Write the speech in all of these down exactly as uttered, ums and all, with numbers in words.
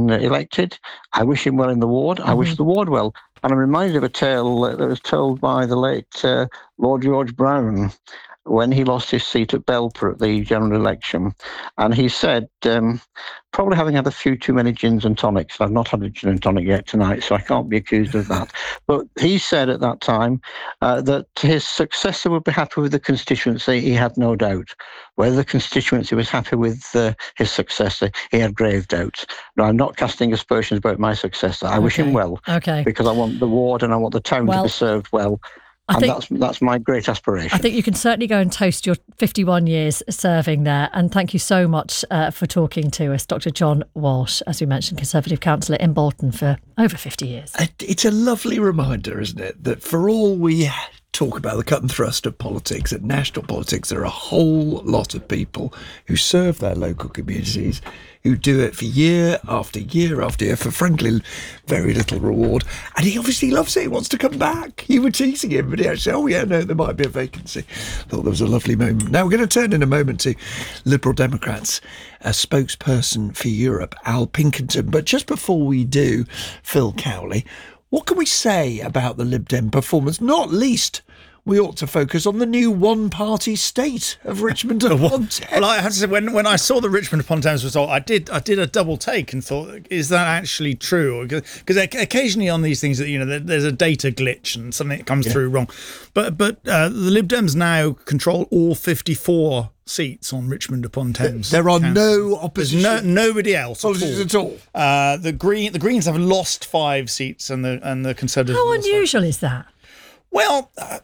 been elected. I wish him well in the ward. I mm-hmm. wish the ward well. And I'm reminded of a tale that was told by the late uh, Lord George Brown when he lost his seat at Belper at the general election. And he said, um, probably having had a few too many gins and tonics. I've not had a gin and tonic yet tonight, so I can't be accused of that. But he said at that time uh, that his successor would be happy with the constituency. He had no doubt. Whether the constituency was happy with uh, his successor, he had grave doubts. Now, I'm not casting aspersions about my successor. I okay. wish him well, okay. because I want the ward and I want the town well, to be served well. I and think, that's that's my great aspiration. I think you can certainly go and toast your fifty-one years serving there. And thank you so much uh, for talking to us, Doctor John Walsh, as we mentioned, Conservative councillor in Bolton for over fifty years. It's a lovely reminder, isn't it, that for all we talk about the cut and thrust of politics, at national politics, there are a whole lot of people who serve their local communities, who do it for year after year after year for, frankly, very little reward. And he obviously loves it. He wants to come back. You were teasing him, but he actually said, oh, yeah, no, there might be a vacancy. Thought there was a lovely moment. Now, we're going to turn in a moment to Liberal Democrats, a spokesperson for Europe, Al Pinkerton. But just before we do, Phil Cowley, what can we say about the Lib Dem performance? Not least, we ought to focus on the new one-party state of Richmond upon Thames. Well, I have to say, when, when I saw the Richmond upon Thames result, I did I did a double take and thought, is that actually true? Because occasionally on these things, you know, there's a data glitch and something that comes yeah. through wrong. But but uh, the Lib Dems now control all fifty-four seats on Richmond upon Thames. There are Council. no opposition. There's no, nobody else at all. At all. Uh, the Green the Greens have lost five seats, and the and the Conservatives. How unusual is that? Well, uh,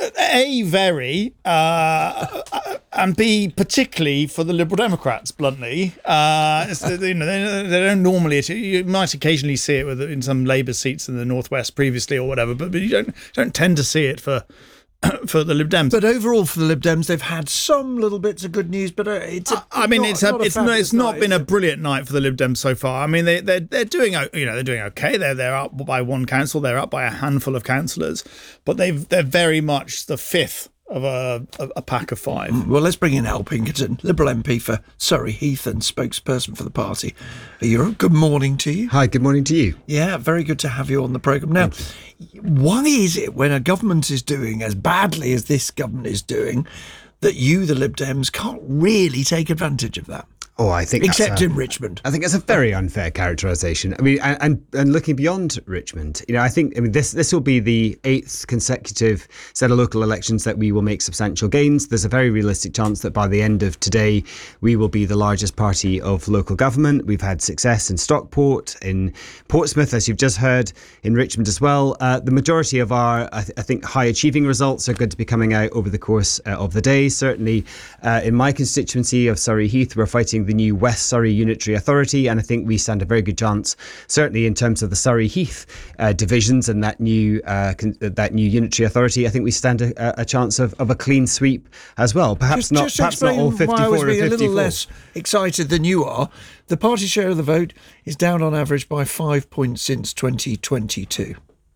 A, very, uh, and B, particularly for the Liberal Democrats, bluntly. Uh, you know, they, they don't normally, you might occasionally see it with in some Labour seats in the Northwest previously or whatever, but, but you don't don't tend to see it for for the Lib Dems. But overall for the Lib Dems, they've had some little bits of good news, but uh, it's a, I mean, not, it's a, not a it's not, it's not night, been a brilliant night for the Lib Dems so far. I mean, they they're, they're doing you know they're doing okay. They're they're up by one council. They're up by a handful of councillors, but they've they're very much the fifth of a, a, a pack of five. Well, let's bring in Al Pinkerton, Liberal M P for Surrey Heath and spokesperson for the party. Europe, good morning to you. Hi, good morning to you. Yeah, very good to have you on the programme. Now, why is it when a government is doing as badly as this government is doing that you, the Lib Dems, can't really take advantage of that? Oh, I think except a, in Richmond. I think it's a very unfair characterisation. I mean, and, and and looking beyond Richmond, you know, I think I mean this this will be the eighth consecutive set of local elections that we will make substantial gains. There's a very realistic chance that by the end of today, we will be the largest party of local government. We've had success in Stockport, in Portsmouth, as you've just heard, in Richmond as well. Uh, the majority of our, I, th- I think, high achieving results are going to be coming out over the course uh, of the day. Certainly, uh, in my constituency of Surrey Heath, we're fighting the new West Surrey Unitary Authority, and I think we stand a very good chance, certainly in terms of the Surrey Heath uh, divisions and that new uh, con- that new Unitary Authority. I think we stand a, a chance of, of a clean sweep as well. Perhaps just, not. Just perhaps not all fifty-four why I was or being fifty-four. A little less excited than you are. The party share of the vote is down on average by five points since twenty twenty-two.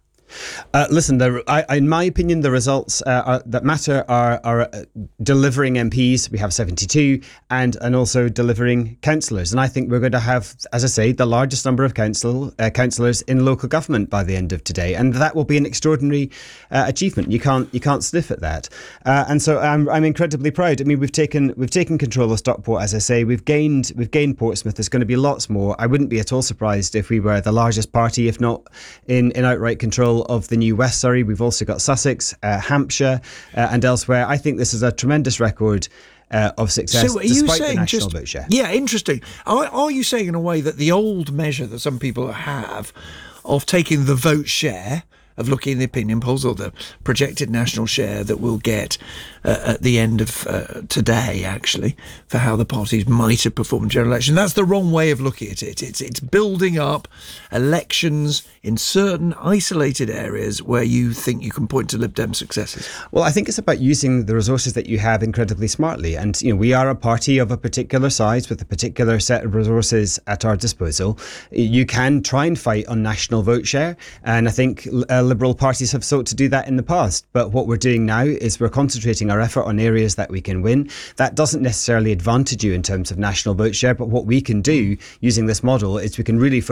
Uh, listen, the, I, in my opinion, the results uh, are, that matter are, are uh, delivering M Ps. We have seventy-two, and and also delivering councillors. And I think we're going to have, as I say, the largest number of council uh, councillors in local government by the end of today, and that will be an extraordinary uh, achievement. You can't you can't sniff at that. Uh, and so I'm I'm incredibly proud. I mean, we've taken we've taken control of Stockport, as I say. We've gained we've gained Portsmouth. There's going to be lots more. I wouldn't be at all surprised if we were the largest party, if not in in outright control of the new West Surrey. We've also got Sussex, uh, Hampshire, uh, and elsewhere. I think this is a tremendous record uh, of success, so are despite you saying the national just, vote share. Yeah, interesting. Are, are you saying in a way that the old measure that some people have of taking the vote share, of looking at the opinion polls or the projected national share that we'll get uh, at the end of uh, today, actually, for how the parties might have performed in general election. That's the wrong way of looking at it. It's it's building up elections in certain isolated areas where you think you can point to Lib Dem successes. Well, I think it's about using the resources that you have incredibly smartly. And, you know, we are a party of a particular size with a particular set of resources at our disposal. You can try and fight on national vote share. And I think uh, Liberal parties have sought to do that in the past. But what we're doing now is we're concentrating our effort on areas that we can win. That doesn't necessarily advantage you in terms of national vote share. But what we can do using this model is we can really focus